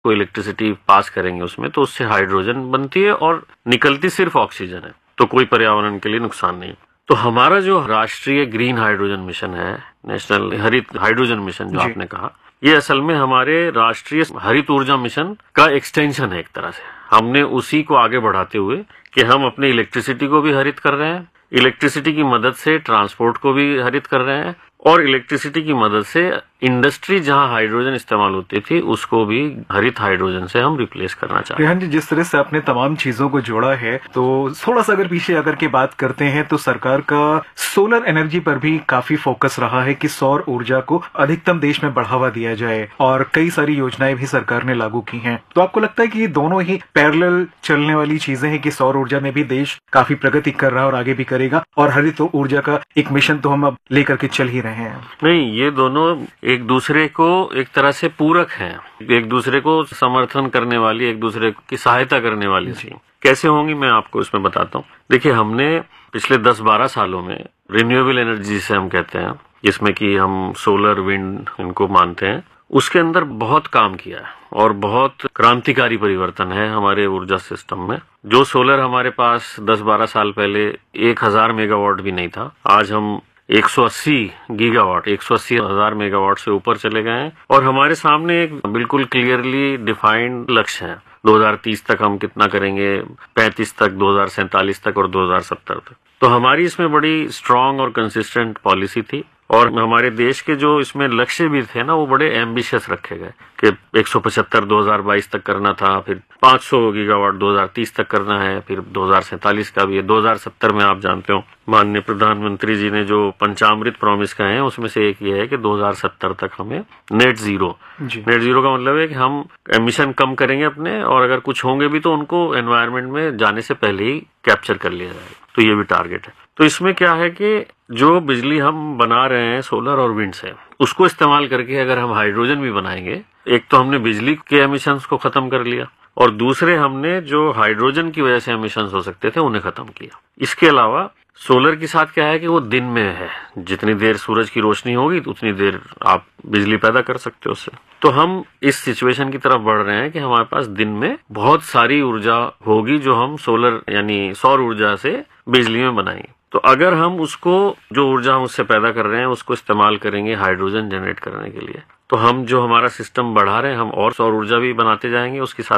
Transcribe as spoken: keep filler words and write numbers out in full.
कोई electricity pass करेंगे उसमें तो उससे हाइड्रोजन बनती है और निकलती सिर्फ ऑक्सीजन है, तो कोई पर्यावरण के लिए नुकसान नहीं। तो हमारा जो राष्ट्रीय ग्रीन हाइड्रोजन मिशन है, नेशनल हरित हाइड्रोजन मिशन जो आपने कहा, ये असल में हमारे राष्ट्रीय हरित ऊर्जा मिशन का एक्सटेंशन है एक तरह से। हमने उसी को आगे बढ़ाते हुए कि हम अपने इलेक्ट्रिसिटी को भी हरित कर रहे हैं, इलेक्ट्रिसिटी की मदद से ट्रांसपोर्ट को भी हरित कर रहे हैं और इलेक्ट्रिसिटी की मदद से इंडस्ट्री जहां हाइड्रोजन इस्तेमाल होती थी उसको भी हरित हाइड्रोजन से हम रिप्लेस करना चाहते हैं। रेहान जी, जिस तरह से आपने तमाम चीजों को जोड़ा है, तो थोड़ा सा अगर पीछे अगर की बात करते हैं तो सरकार का सोलर एनर्जी पर भी काफी फोकस रहा है कि सौर ऊर्जा को अधिकतम देश में बढ़ावा दिया जाए और कई सारी योजनाएं भी सरकार ने लागू की हैं। तो आपको लगता है कि ये दोनों ही पैरेलल चलने वाली चीजें हैं कि सौर ऊर्जा में भी देश काफी प्रगति कर रहा है और आगे भी करेगा और हरित ऊर्जा का एक मिशन तो हम अब लेकर के चल ही रहे हैं? नहीं, ये दोनों एक दूसरे को एक तरह से पूरक हैं, एक दूसरे को समर्थन करने वाली, एक दूसरे की सहायता करने वाली थी। कैसे होंगी मैं आपको इसमें बताता हूँ। देखिए, हमने पिछले दस बारह सालों में रिन्यूएबल एनर्जी से हम कहते हैं, जिसमें कि हम सोलर, विंड इनको मानते हैं, उसके अंदर बहुत काम किया है और बहुत क्रांतिकारी परिवर्तन है हमारे ऊर्जा सिस्टम में। जो सोलर हमारे पास दस बारह साल पहले एक हजार मेगावाट भी नहीं था, आज हम एक सौ अस्सी गीगावाट, एक सौ अस्सी हजार मेगावाट से ऊपर चले गए हैं और हमारे सामने एक बिल्कुल क्लियरली डिफाइंड लक्ष्य है। दो हज़ार तीस तक हम कितना करेंगे, पैंतीस तक, दो हज़ार सैंतालीस तक और दो हज़ार सत्तर तक। तो हमारी इसमें बड़ी स्ट्रांग और कंसिस्टेंट पॉलिसी थी और हमारे देश के जो इसमें लक्ष्य भी थे ना, वो बड़े एम्बिशियस रखे गए कि एक सौ पचहत्तर दो हज़ार बाईस तक करना था, फिर पाँच सौ गीगावाट दो हज़ार तीस तक करना है, फिर दो हज़ार सैंतालीस का भी है। दो हज़ार सत्तर में आप जानते हो माननीय प्रधानमंत्री जी ने जो पंचामृत प्रॉमिस कहे हैं उसमें से एक ये है कि दो हज़ार सत्तर तक हमें नेट जीरो, नेट जीरो का मतलब है कि हम एमिशन कम करेंगे अपने और अगर कुछ होंगे भी तो उनको एनवायरमेंट में जाने से पहले ही कैप्चर कर लिया जाएगा। तो ये भी टारगेट है। तो इसमें क्या है कि जो बिजली हम बना रहे हैं सोलर और विंड से, उसको इस्तेमाल करके अगर हम हाइड्रोजन भी बनाएंगे, एक तो हमने बिजली के एमिशंस को खत्म कर लिया और दूसरे हमने जो हाइड्रोजन की वजह से एमिशंस हो सकते थे उन्हें खत्म किया। इसके अलावा सोलर के साथ क्या है कि वो दिन में है, जितनी देर सूरज की रोशनी होगी उतनी देर आप बिजली पैदा कर सकते हो उससे। तो हम इस सिचुएशन की तरफ बढ़ रहे हैं कि हमारे पास दिन में बहुत सारी ऊर्जा होगी जो हम सोलर यानी सौर ऊर्जा से बिजली में बनाएंगे। तो अगर हम उसको, जो ऊर्जा हम उससे पैदा कर रहे हैं, उसको इस्तेमाल करेंगे हाइड्रोजन जनरेट करने के लिए, तो हम जो हमारा सिस्टम बढ़ा रहे हैं, हम और सौर ऊर्जा भी बनाते जाएंगे, उसके साथ